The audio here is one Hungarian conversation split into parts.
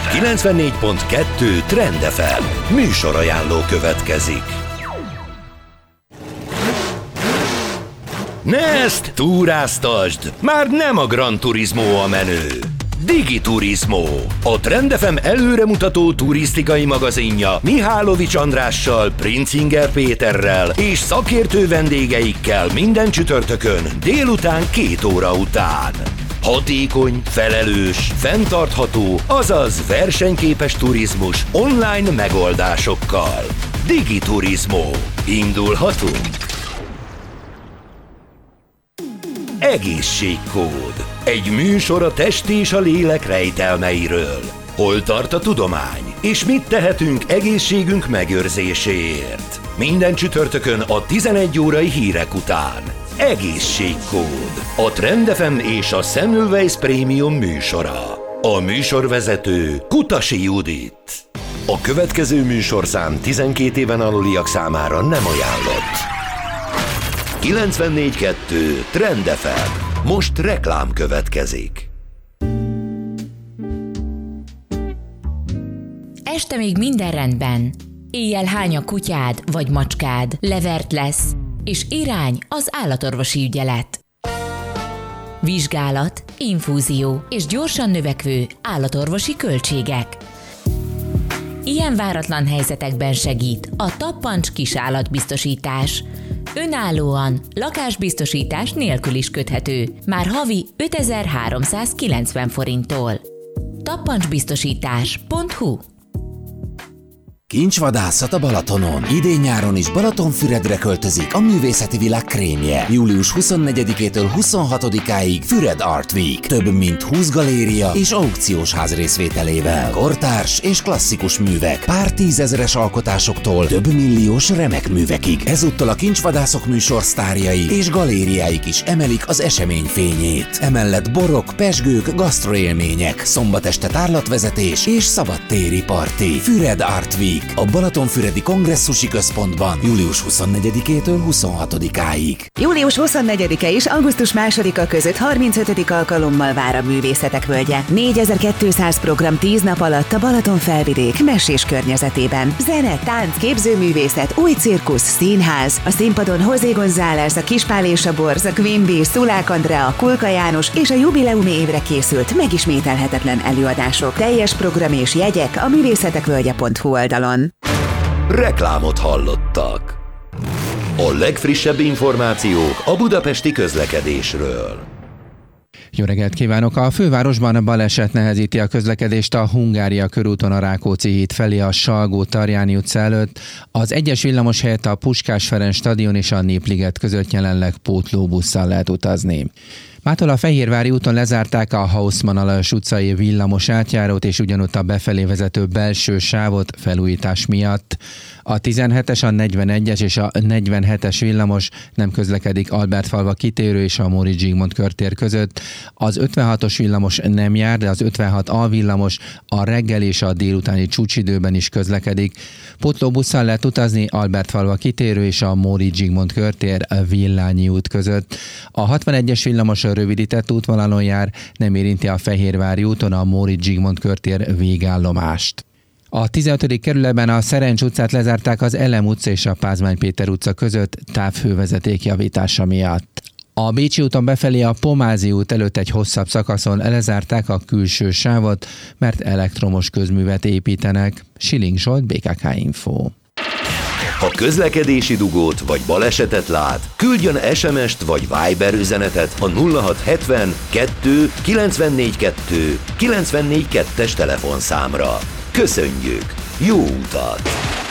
94.2 Trend FM műsorajánló következik. Ne ezt túráztasd! Már nem a Gran Turismo a menő. Digiturismo, a Trend FM előremutató turisztikai magazinja Mihálovics Andrással, Princinger Péterrel és szakértő vendégeikkel minden csütörtökön délután 2 óra után. Hatékony, felelős, fenntartható, azaz versenyképes turizmus online megoldásokkal. Digiturismo. Indulhatunk! Egészségkód. Egy műsor a test és a lélek rejtelmeiről. Hol tart a tudomány? És mit tehetünk egészségünk megőrzéséért? Minden csütörtökön a 11 órai hírek után. Egészségkód. A Trend FM és a Semmelweis Premium műsora. A műsorvezető Kutasi Judit. A következő műsorszám 12 éven aluliak számára nem ajánlott. 94.2 Trend FM. Most reklám következik. Este még minden rendben. Éjjel hány a kutyád vagy macskád, levert lesz, és irány az állatorvosi ügyelet. Vizsgálat, infúzió és gyorsan növekvő állatorvosi költségek. Ilyen váratlan helyzetekben segít a Tappancs kisállatbiztosítás. Önállóan, lakásbiztosítás nélkül is köthető, már havi 5390 forinttól. tappancsbiztosítás.hu. Kincsvadászat a Balatonon. Idén-nyáron is Balatonfüredre költözik a művészeti világ krémje. Július 24-től 26-áig Füred Art Week. Több mint 20 galéria és aukciós ház részvételével. Kortárs és klasszikus művek, pár tízezeres alkotásoktól több milliós remek művekig. Ezúttal a Kincsvadászok műsor sztárjai és galériáik is emelik az esemény fényét. Emellett borok, pezsgők, gasztroélmények, szombat este tárlatvezetés és szabadtéri parti. Füred Art Week a Balatonfüredi Kongresszusi Központban július 24-től 26-áig. Július 24-e és augusztus 2-a között 35. alkalommal vár a Művészetek Völgye. 4200 program 10 nap alatt a Balaton felvidék messés környezetében. Zene, tánc, képzőművészet, új cirkusz, színház. A színpadon José González, a Kispál és a Borz, a Quimby, Szulák Andrea, Kulka János és a jubileumi évre készült megismételhetetlen előadások. Teljes program és jegyek a művészetekvölgye.hu oldalon. Reklámot hallottak. A legfrissebb információk a budapesti közlekedésről. Jó reggelt kívánok! A fővárosban baleset nehezíti a közlekedést a Hungária körúton a Rákóczi híd felé a Salgó-Tarjáni utca előtt. Az egyes villamos helyett a Puskás Ferenc stadion és a Népliget között jelenleg pótlóbusszal lehet utazni. Mától a Fehérvári úton lezárták a Haussmann Alajos utcai villamos átjárót és ugyanott a befelé vezető belső sávot felújítás miatt. A 17-es, a 41-es és a 47-es villamos nem közlekedik Albertfalva kitérő és a Móricz Zsigmond körtér között. Az 56-os villamos nem jár, de az 56A villamos a reggel és a délutáni csúcsidőben is közlekedik. Pótlóbusszal lehet utazni Albertfalva kitérő és a Móricz Zsigmond körtér Villányi út között. A 61-es villamos a rövidített útvonalon jár, nem érinti a Fehérvári úton a Móricz Zsigmond körtér végállomást. A 15. kerületben a Szerencs utcát lezárták az Elem utca és a Pázmány Péter utca között távhővezeték javítása miatt. A Bécsi úton befelé a Pomázi út előtt egy hosszabb szakaszon lezárták a külső sávot, mert elektromos közművet építenek. Siling Zsolt, BKK Info. Ha közlekedési dugót vagy balesetet lát, küldjön SMS-t vagy Viber üzenetet a 0670 2 94 2 94 2-es telefonszámra. Köszönjük! Jó utat!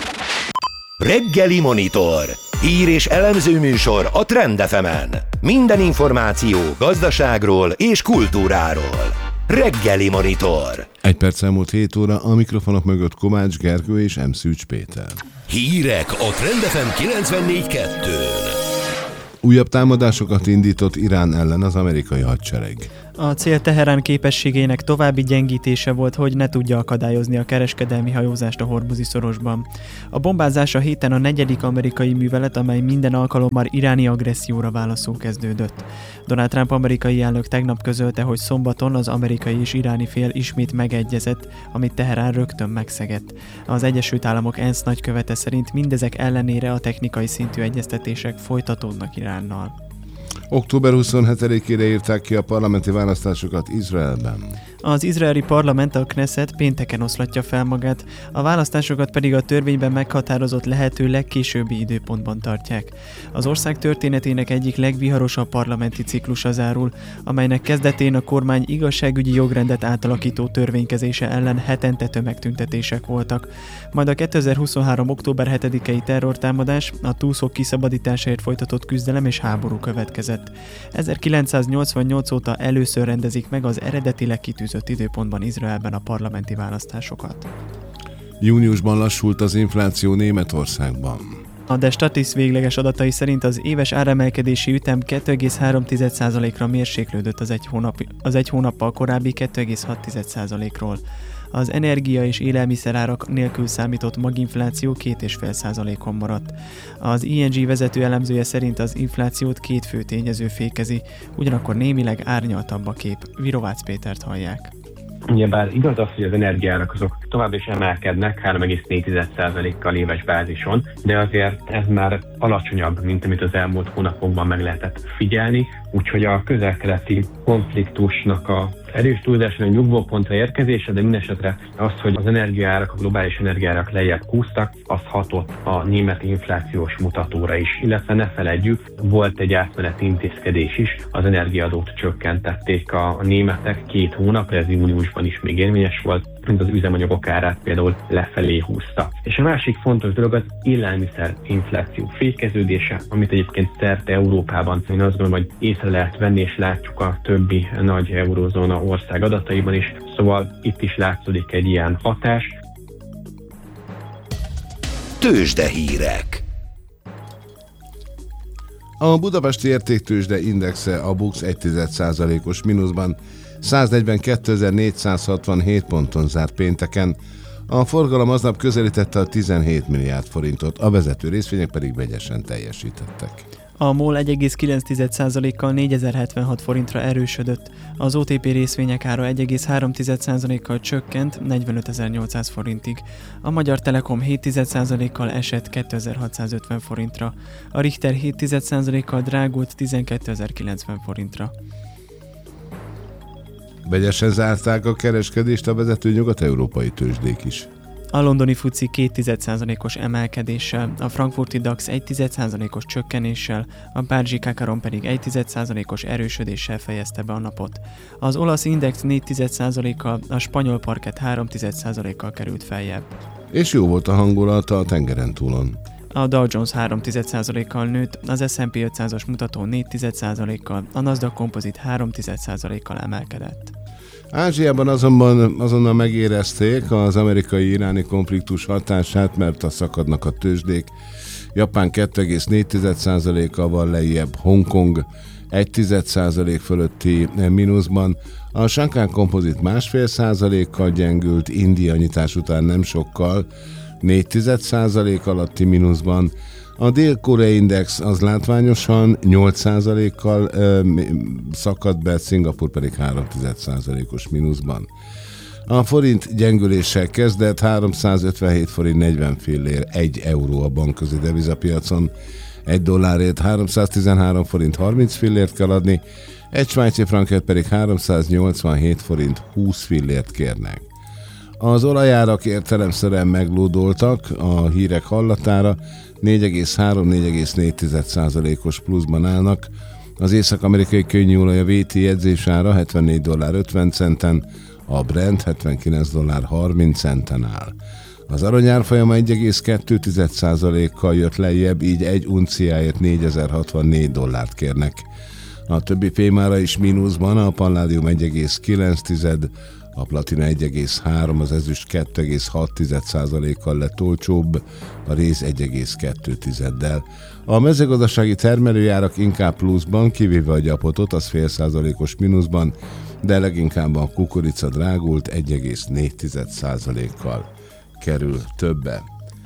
Reggeli Monitor. Hír és elemző műsor a Trend FM-en. Minden információ gazdaságról és kultúráról. Reggeli Monitor. 1 perc elmúlt 7 óra, a mikrofonok mögött Kovács Gergő és M. Szűcs Péter. Hírek a Trend FM 94.2-n. Újabb támadásokat indított Irán ellen az amerikai hadsereg. A cél Teherán képességének további gyengítése volt, hogy ne tudja akadályozni a kereskedelmi hajózást a Hormuzi szorosban. A bombázás a héten a 4. amerikai művelet, amely minden alkalommal iráni agresszióra válaszul kezdődött. Donald Trump amerikai elnök tegnap közölte, hogy szombaton az amerikai és iráni fél ismét megegyezett, amit Teherán rögtön megszegett. Az Egyesült Államok ENSZ nagykövete szerint mindezek ellenére a technikai szintű egyeztetések folytatódnak Iránnal. Október 27-ére írták ki a parlamenti választásokat Izraelben. Az izraeli parlament, a Knesset pénteken oszlatja fel magát, a választásokat pedig a törvényben meghatározott lehető legkésőbbi időpontban tartják. Az ország történetének egyik legviharosabb parlamenti ciklusa zárul, amelynek kezdetén a kormány igazságügyi jogrendet átalakító törvénykezése ellen hetente tömegtüntetések voltak. Majd a 2023. október 7-i terrortámadás, a túszok kiszabadításáért folytatott küzdelem és háború következett. 1988 óta először rendezik meg az eredetileg kitűzött időpontban Izraelben a parlamenti választásokat. Júniusban lassult az infláció Németországban. A Der Statis végleges adatai szerint az éves áremelkedési ütem 2,3%-ra mérséklődött az egy hónappal korábbi 2,6%-ról. Az energia és élelmiszerárak nélkül számított maginfláció 2,5%-on maradt. Az ING vezető elemzője szerint az inflációt két fő tényező fékezi, ugyanakkor némileg árnyaltabb a kép. Virovácz Pétert hallják. Ugyebár igaz az, hogy az energiárak azok tovább is emelkednek 3,4%-kal éves bázison, de azért ez már alacsonyabb, mint amit az elmúlt hónapokban meg lehetett figyelni, úgyhogy a közel-keleti konfliktusnak a erős túlzáson a nyugvópontra érkezése, de mindesetre az, hogy az energiaárak, a globális energiaárak lejjebb kúsztak, az hatott a német inflációs mutatóra is. Illetve ne feledjük, volt egy átmeneti intézkedés is, az energiaadót csökkentették a németek 2 hónapra, ez júniusban is még érvényes volt, mint az üzemanyagok árát például lefelé húzta. És a másik fontos dolog az élelmiszer infláció fékeződése, amit egyébként szerte Európában én azt gondolom, hogy észre lehet venni, és látjuk a többi nagy eurózóna ország adataiban is, szóval itt is látszódik egy ilyen hatás. Tőzsdehírek. A budapesti értéktőzsde indexe a BUX 1,1%-os mínuszban 142.467 ponton zárt pénteken, a forgalom aznap közelítette a 17 milliárd forintot, a vezető részvények pedig vegyesen teljesítettek. A MOL 1,9%-kal 4076 forintra erősödött, az OTP részvények ára 1,3%-kal csökkent 45.800 forintig, a Magyar Telekom 7%-kal esett 2650 forintra, a Richter 7%-kal drágult 12.090 forintra. Vegyesen zárták a kereskedést a vezető nyugat-európai tőzsdék is. A londoni FTSE 2,1%-os emelkedéssel, a frankfurti DAX 1,1%-os csökkenéssel, a párizsi Kakaron pedig 1,1%-os erősödéssel fejezte be a napot. Az olasz index 4,1%-kal, a spanyol parket 3,1%-kal került feljebb. És jó volt a hangulata a tengeren túlon. A Dow Jones 3,1%-kal nőtt, az S&P 500-as mutató 4,1%-kal, a Nasdaq Composite 3,1%-kal emelkedett. Ázsiában azonban azonnal megérezték az amerikai-iráni konfliktus hatását, mert szakadnak a tőzsdék. Japán 2,4%-kal van lejjebb, Hongkong 1,1% fölötti mínuszban, a Shanghai Composite 1,5%-kal gyengült, India nyitás után nem sokkal, 4,1% alatti mínuszban, a Dél-Korea Index az látványosan 8%-kal szakadt be, Szingapur pedig 3,1%-os mínuszban. A forint gyengüléssel kezdett, 357 forint 40 fillér, 1 euró a bankközi devizapiacon, 1 dollárért 313 forint 30 fillért kell adni, egy svájci frankért pedig 387 forint 20 fillért kérnek. Az olajárak meglódoltak a hírek hallatára, 4,3-4,4%-os pluszban állnak. Az észak-amerikai könnyűolaj a WT jegyzésára $74.50, a Brent $79.30 áll. Az arany árfolyama 1,2%-kal jött lejjebb, így egy unciáért $4064 kérnek. A többi fémára is mínuszban, a palládium 1,9, a platina 1,3, az ezüst 2,6%-kal lett olcsóbb, a réz 1,2-del. A mezőgazdasági termelőjárak inkább pluszban, kivéve a gyapotot, az 0,5%-os mínuszban, de leginkább a kukorica drágult, 1,4%-kal kerül többe.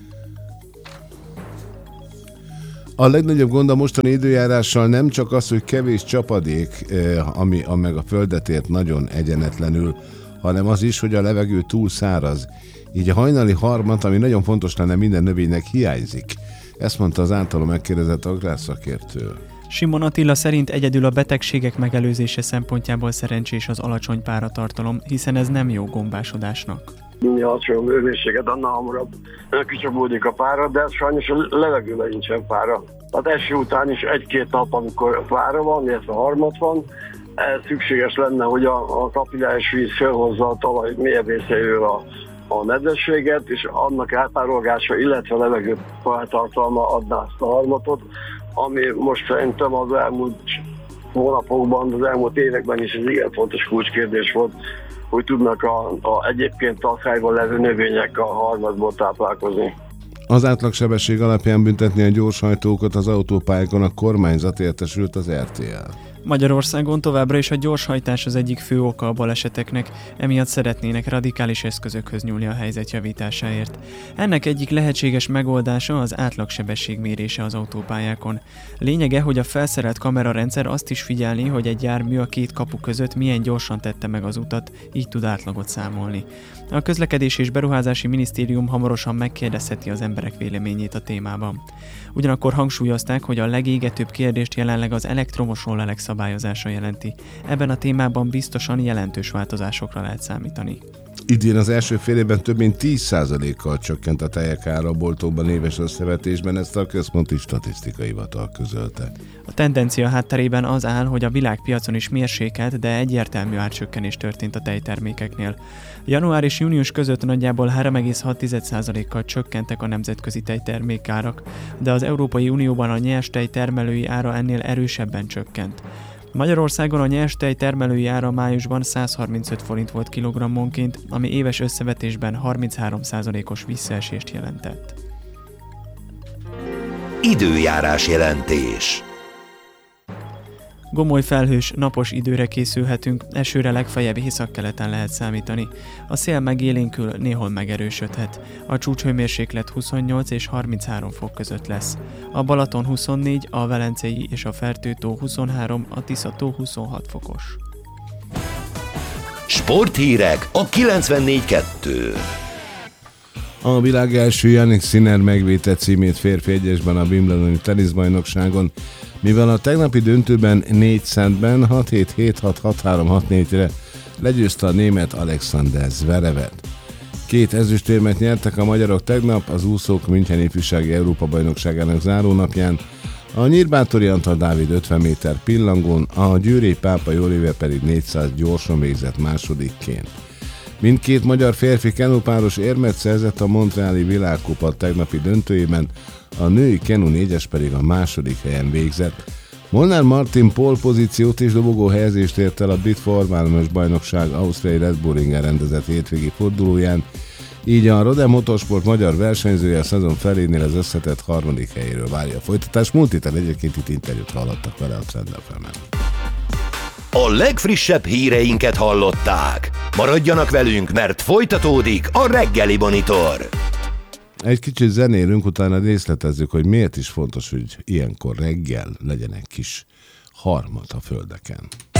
A legnagyobb gond a mostani időjárással nem csak az, hogy kevés csapadék, ami meg a földet ért nagyon egyenetlenül, hanem az is, hogy a levegő túl száraz. Így a hajnali harmat, ami nagyon fontos lenne minden növénynek, hiányzik. Ezt mondta az általa megkérdezett agrárszakértő. Simon Attila szerint egyedül a betegségek megelőzése szempontjából szerencsés az alacsony páratartalom, hiszen ez nem jó gombásodásnak. Minél alacsonyabb hőmérséklet, annál hamarabb kicsapódik a pára, de sajnos a levegőben nincsen pára. Tehát eső után is 1-2 nap, amikor pára van, illetve harmat van, szükséges lenne, hogy a kapilláris víz felhozza a talaj mélyebb részeiről a nedvességet, és annak elpárolgása, illetve a levegő pártartalma adná azt a harmatot, ami most szerintem az elmúlt hónapokban, az elmúlt években is ez igen fontos kulcskérdés volt, hogy tudnak egyébként talpályban levő növények a harmadból táplálkozni. Az átlagsebesség alapján büntetni a gyorshajtókat az autópályákon a kormányzat, értesült az RTL. Magyarországon továbbra is a gyorshajtás az egyik fő oka a baleseteknek, emiatt szeretnének radikális eszközökhöz nyúlni a helyzet javításáért. Ennek egyik lehetséges megoldása az átlagsebesség mérése az autópályákon. Lényege, hogy a felszerelt kamerarendszer azt is figyelni, hogy egy jármű a két kapu között milyen gyorsan tette meg az utat, így tud átlagot számolni. A Közlekedési és Beruházási Minisztérium hamarosan megkérdezheti az emberek véleményét a témában. Ugyanakkor hangsúlyozták, hogy a legégetőbb kérdést jelenleg az elektromos rollerek szabályozása jelenti. Ebben a témában biztosan jelentős változásokra lehet számítani. Idén az első fél évben több mint 10%-kal csökkent a tejek ára a boltokban éves összevetésben, ezt a Központi Statisztikai Hivatal közölte. A tendencia hátterében az áll, hogy a világpiacon is mérsékelt, de egyértelmű árcsökkenés történt a tejtermékeknél. Január és június között nagyjából 3,6%-kal csökkentek a nemzetközi tejtermékárak, de az Európai Unióban a nyerstej termelői ára ennél erősebben csökkent. Magyarországon a nyerstej termelői ára májusban 135 forint volt kilogrammonként, ami éves összevetésben 33%-os visszaesést jelentett. Időjárás jelentés. Gomoly felhős, napos időre készülhetünk, esőre legfeljebb északkeleten lehet számítani. A szél megélénkül, néhol megerősödhet. A csúcshőmérséklet 28 és 33 fok között lesz. A Balaton 24, a Velencei és a Fertő-tó 23, a Tisza-tó 26 fokos. Sporthírek a 94.2. A világ első Jannik Sinner megvédte címét férfi egyesben a Wimbledoni teniszbajnokságon, mivel a tegnapi döntőben 4 szettben 6-7, 6-3, 6-4-re legyőzte a német Alexander Zverevet. 2 ezüstérmet nyertek a magyarok tegnap az úszók Müncheni ifjúsági Európa-bajnokságának zárónapján, a Nyírbátori Antal Dávid 50 méter pillangón, a Győri Pápai Oliver pedig 400 gyorsan végzett másodikként. Mindkét magyar férfi kenupáros érmet szerzett a Montreali világkupa tegnapi döntőjében, a női kenu 4-es pedig a második helyen végzett. Molnár Martin pole pozíciót és dobogó helyezést ért el a brit formálomos bajnokság ausztriai Red Bull Ringen rendezett hétvégi fordulóján, így a Rode Motorsport magyar versenyzője a szezon felénél az összetett 3. helyéről várja a folytatás. Múlt héten egyébként itt interjút hallottak vele a Trend FM-en. A legfrissebb híreinket hallották. Maradjanak velünk, mert folytatódik a reggeli monitor. Egy kicsit zenélünk, utána részletezzük, hogy miért is fontos, hogy ilyenkor reggel legyen egy kis harmat a földeken.